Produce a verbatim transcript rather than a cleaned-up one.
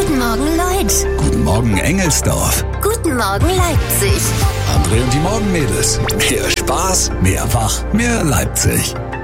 Guten Morgen, Leut. Guten Morgen, Engelsdorf. Guten Morgen, Leipzig. André und die Morgenmädels. Mehr Spaß, mehr Wach, mehr Leipzig.